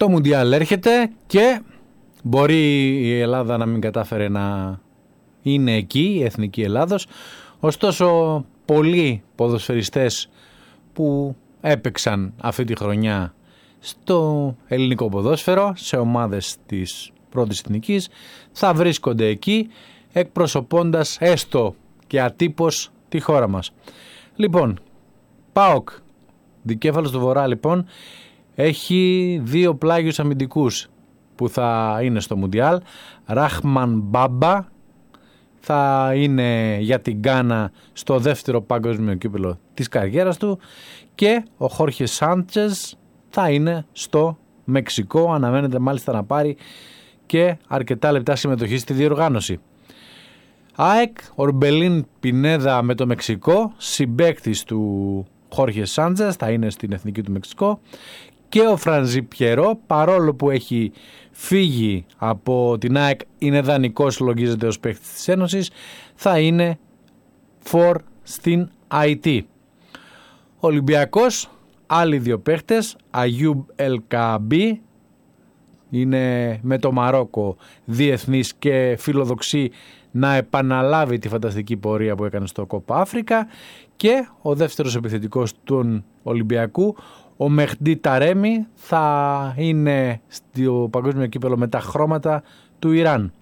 Το Μουντιάλ έρχεται και μπορεί η Ελλάδα να μην κατάφερε να είναι εκεί, η εθνική Ελλάδος. Ωστόσο, πολλοί ποδοσφαιριστές που έπαιξαν αυτή τη χρονιά στο ελληνικό ποδόσφαιρο, σε ομάδες της πρώτης εθνικής, θα βρίσκονται εκεί, εκπροσωπώντας έστω και ατύπως τη χώρα μας. Λοιπόν, ΠΑΟΚ, Δικέφαλος του Βορρά, λοιπόν, έχει 2 πλάγιους αμυντικούς που θα είναι στο Μουντιάλ. Ράχμαν Μπάμπα θα είναι για την Γκάνα στο δεύτερο παγκόσμιο κύπελλο της καριέρας του και ο Χόρχε Σάντσες θα είναι στο Μεξικό. Αναμένεται μάλιστα να πάρει και αρκετά λεπτά συμμετοχή στη διοργάνωση. ΑΕΚ, Ορμπελίν Πινέδα με το Μεξικό, συμπαίκτης του Χόρχε Σάντσες, θα είναι στην εθνική του Μεξικό. Και ο Φρανζί Πιερό, παρόλο που έχει φύγει από την ΑΕΚ, είναι δανεικός, λογίζεται ως παίκτης της Ένωσης, θα είναι φορ στην IT. Ολυμπιακός, άλλοι 2 παίκτες, Αγιούμπ Ελκαμπή, είναι με το Μαρόκο διεθνής και φιλοδοξεί να επαναλάβει τη φανταστική πορεία που έκανε στο Κόπα Αφρικα, και ο δεύτερος επιθετικός του Ολυμπιακού, ο Μεχντή Ταρέμι, θα είναι στο παγκόσμιο κύπελλο με τα χρώματα του Ιράν.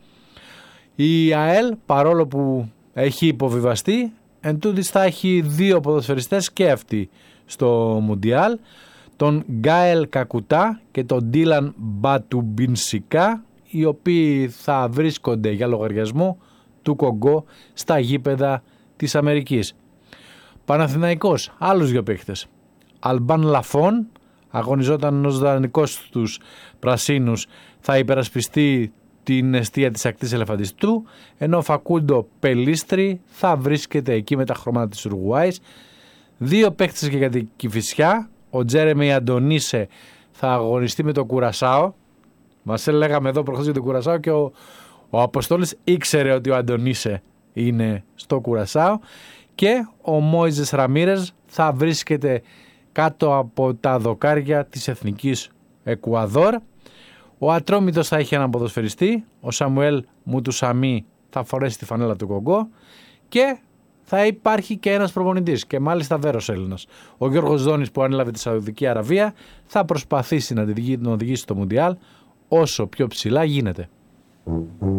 Η ΑΕΛ, παρόλο που έχει υποβιβαστεί, εντούτοις θα έχει 2 ποδοσφαιριστές και αυτοί στο Μουντιάλ, τον Γκάελ Κακουτά και τον Ντίλαν Μπατουμπινσικά, οι οποίοι θα βρίσκονται για λογαριασμό του Κογκό στα γήπεδα της Αμερικής. Παναθηναϊκός, άλλους 2 παίκτες. Αλμπάν Λαφών, αγωνιζόταν ως δανεικός στους Πρασίνους, θα υπερασπιστεί την εστία της ακτής Ελεφαντιστού, ενώ ο Φακούντο Πελίστρη θα βρίσκεται εκεί με τα χρώματα της Ουρουάης. 2 παίκτες και για την Κηφισιά, ο Τζέρεμι Αντωνίσε θα αγωνιστεί με το Κουρασάο. Μας έλεγαμε εδώ προχθές για το Κουρασάο και ο Αποστόλης ήξερε ότι ο Αντωνίσε είναι στο Κουρασάο, και ο Μόιζες Ραμίρες θα βρίσκεται κάτω από τα δοκάρια της εθνικής Εκουαδόρ. Ο Ατρόμητος θα έχει έναν ποδοσφαιριστή, ο Σαμουέλ Μουτουσαμί θα φορέσει τη φανέλα του Κογκό, και θα υπάρχει και ένας προπονητής, και μάλιστα Βέρος Έλληνας. Ο Γιώργος Δόνης, που ανέλαβε τη Σαουδική Αραβία, θα προσπαθήσει να την οδηγήσει στο Μουντιάλ όσο πιο ψηλά γίνεται.